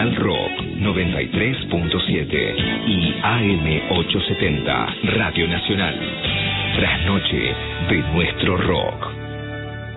Nacional Rock 93.7 y AM870 Radio Nacional. Trasnoche de nuestro rock.